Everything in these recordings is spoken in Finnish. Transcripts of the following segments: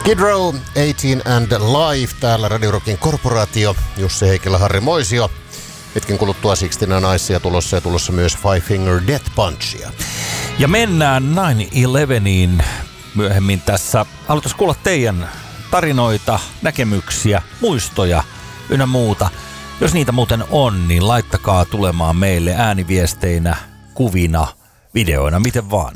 Skid Row, 18 and Live, täällä Radio Rockin korporaatio, Jussi Heikelä, Harri Moisio. Hetken kuluttua 69 Icea tulossa ja tulossa myös Five Finger Death Punchia. Ja mennään 9/11iin myöhemmin tässä. Haluaisin kuulla teidän tarinoita, näkemyksiä, muistoja ynnä muuta. Jos niitä muuten on, niin laittakaa tulemaan meille ääniviesteinä, kuvina, videoina, miten vaan.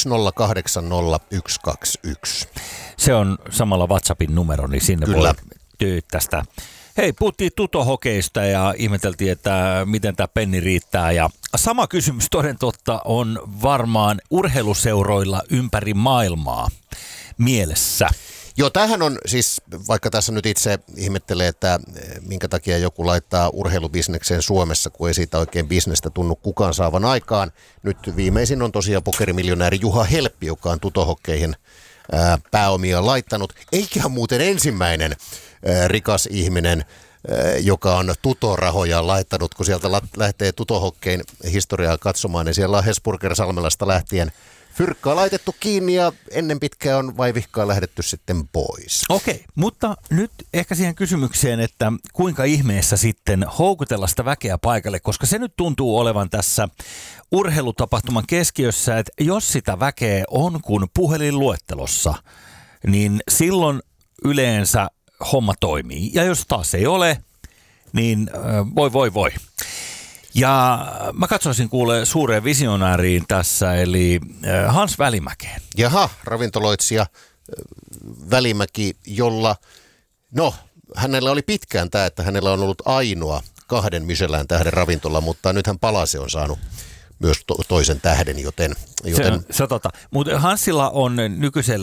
01080121. Se on samalla WhatsAppin numero, niin sinne Kyllä. voi tyyttää sitä. Hei, puhuttiin tutohokeista ja ihmeteltiin, että miten tämä penni riittää. Ja sama kysymys toden totta on varmaan urheiluseuroilla ympäri maailmaa mielessä. Joo, tämähän on siis, vaikka tässä nyt itse ihmettelee, että minkä takia joku laittaa urheilubisnekseen Suomessa, kun ei siitä oikein bisnestä tunnu kukaan saavan aikaan. Nyt viimeisin on tosiaan pokerimiljonääri Juha Helppi, joka on tutohokkeihin pääomia laittanut. Eikä muuten ensimmäinen rikas ihminen, joka on tutorahoja laittanut, kun sieltä lähtee tutohokkein historiaa katsomaan, niin siellä on Hesburger-Salmelasta lähtien fyrkkaa laitettu kiinni ja ennen pitkään on vaivihkaa lähdetty sitten pois. Okei, mutta nyt ehkä siihen kysymykseen, että kuinka ihmeessä sitten houkutella sitä väkeä paikalle, koska se nyt tuntuu olevan tässä urheilutapahtuman keskiössä, että jos sitä väkeä on kuin puhelinluettelossa, niin silloin yleensä homma toimii. Ja jos taas ei ole, niin voi. Ja mä katsoisin kuule suureen visionääriin tässä, eli Hans Välimäkeen. Jaha, ravintoloitsija Välimäki, jolla, hänellä oli pitkään tämä, että hänellä on ollut ainoa 2 Michelin-tähden ravintola, mutta nythän Palase on saanut myös toisen tähden, joten... Se on totta. Mutta Hansilla on